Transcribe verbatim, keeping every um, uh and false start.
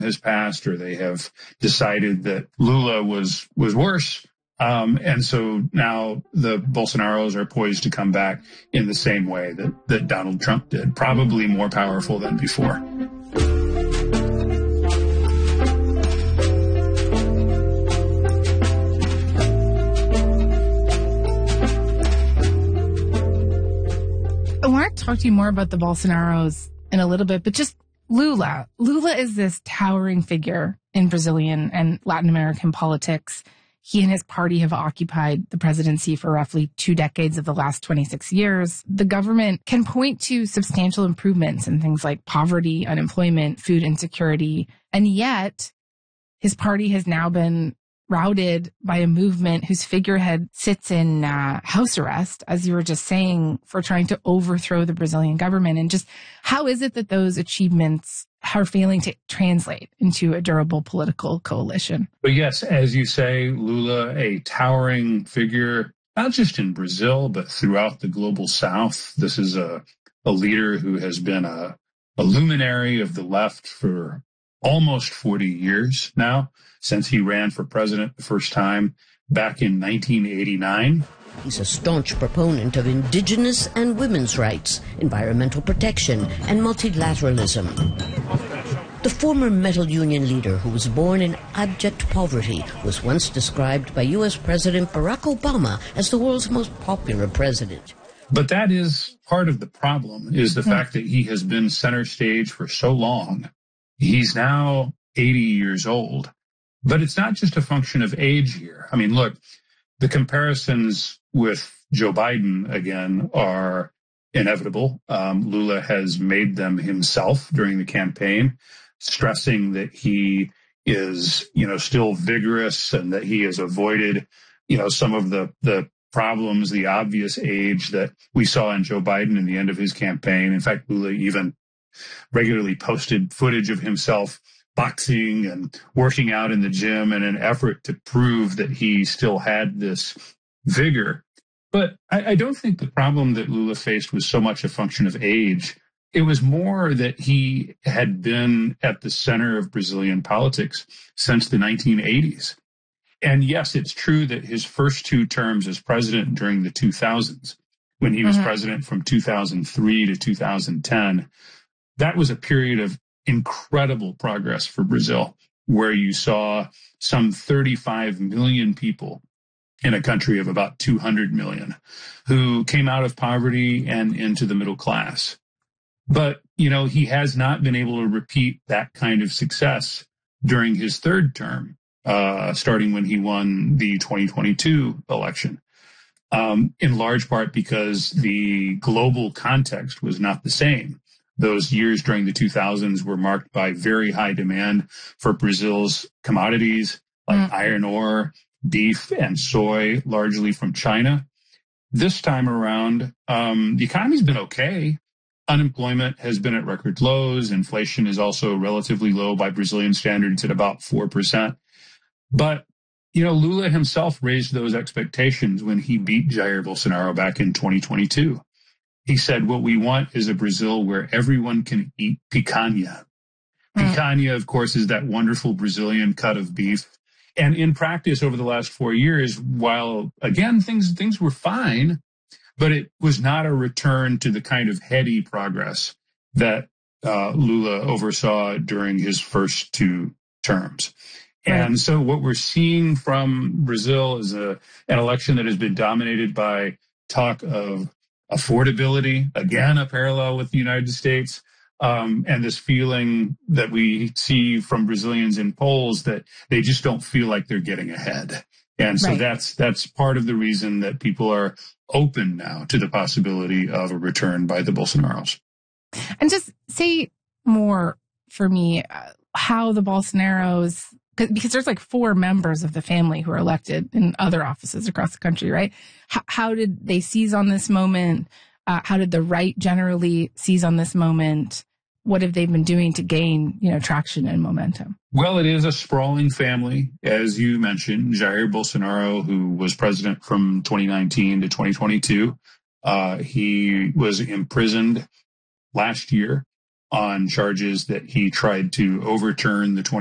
has passed, or they have decided that Lula was was worse. Um, and so now the Bolsonaros are poised to come back in the same way that, that Donald Trump did, probably more powerful than before. I want to talk to you more about the Bolsonaros in a little bit, but just Lula. Lula is this towering figure in Brazilian and Latin American politics. He and his party have occupied the presidency for roughly two decades of the last twenty-six years. The government can point to substantial improvements in things like poverty, unemployment, food insecurity, and yet his party has now been routed by a movement whose figurehead sits in uh, house arrest, as you were just saying, for trying to overthrow the Brazilian government. And just how is it that those achievements are failing to translate into a durable political coalition? But yes, as you say, Lula, a towering figure, not just in Brazil, but throughout the global South. This is a, a leader who has been a, a luminary of the left for almost forty years now, since he ran for president the first time back in nineteen eighty-nine. He's a staunch proponent of indigenous and women's rights, environmental protection, and multilateralism. The former metal union leader, who was born in abject poverty, was once described by U S President Barack Obama as the world's most popular president. But that is part of the problem, is the mm-hmm. fact that he has been center stage for so long. He's now eighty years old. But it's not just a function of age here. I mean, look, the comparisons with Joe Biden, again, are inevitable. Um, Lula has made them himself during the campaign, stressing that he is, you know, still vigorous and that he has avoided, you know, some of the, the problems, the obvious age that we saw in Joe Biden in the end of his campaign. In fact, Lula even regularly posted footage of himself boxing and working out in the gym in an effort to prove that he still had this vigor. But I, I don't think the problem that Lula faced was so much a function of age. It was more that he had been at the center of Brazilian politics since the nineteen eighties. And yes, it's true that his first two terms as president during the two thousands, when he was mm-hmm. president from two thousand three to two thousand ten, that was a period of incredible progress for Brazil, where you saw some thirty-five million people in a country of about two hundred million who came out of poverty and into the middle class. But, you know, he has not been able to repeat that kind of success during his third term, uh, starting when he won the twenty twenty-two election, um, in large part because the global context was not the same. Those years during the two thousands were marked by very high demand for Brazil's commodities like mm. iron ore, beef, and soy, largely from China. This time around, um, the economy's been okay. Unemployment has been at record lows. Inflation is also relatively low by Brazilian standards at about four percent. But, you know, Lula himself raised those expectations when he beat Jair Bolsonaro back in twenty twenty-two. He said, what we want is a Brazil where everyone can eat picanha. Mm. Picanha, of course, is that wonderful Brazilian cut of beef. And in practice over the last four years, while, again, things things were fine, but it was not a return to the kind of heady progress that uh, Lula oversaw during his first two terms. Right. And so what we're seeing from Brazil is a, an election that has been dominated by talk of affordability, again, a parallel with the United States, um, and this feeling that we see from Brazilians in polls that they just don't feel like they're getting ahead. And so right. that's that's part of the reason that people are open now to the possibility of a return by the Bolsonaros. And just say more for me, uh, how the Bolsonaros, because there's like four members of the family who are elected in other offices across the country, right? How, how did they seize on this moment? Uh, how did the right generally seize on this moment? What have they been doing to gain, you know, traction and momentum? Well, it is a sprawling family, as you mentioned. Jair Bolsonaro, who was president from twenty nineteen to twenty twenty-two, uh, he was imprisoned last year on charges that he tried to overturn the